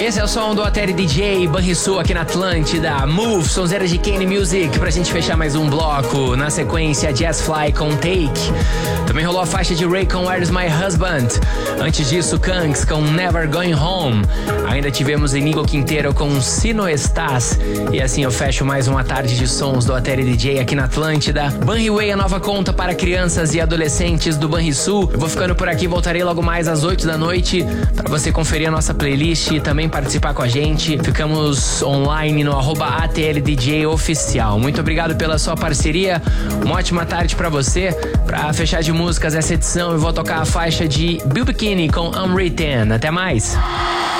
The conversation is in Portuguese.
Esse é o som do Ateli DJ, Banrisul aqui na Atlântida. Move, sonzeira de Kane Music, pra gente fechar mais um bloco. Na sequência, Jazz Fly com Take. Também rolou a faixa de Ray com Where's My Husband. Antes disso, Kanks com Never Going Home. Ainda tivemos Inigo Quintero com Se No Estás. E assim eu fecho mais uma tarde de sons do Ateli DJ aqui na Atlântida. Banriway, a nova conta para crianças e adolescentes do Banrisul. Eu vou ficando por aqui, voltarei logo mais às 8 da noite para você conferir a nossa playlist e também participar com a gente. Ficamos online no @ATLDJOficial. Muito obrigado pela sua parceria. Uma ótima tarde para você. Para fechar de músicas essa edição, eu vou tocar a faixa de Bill Bikini com Unwritten. Até mais!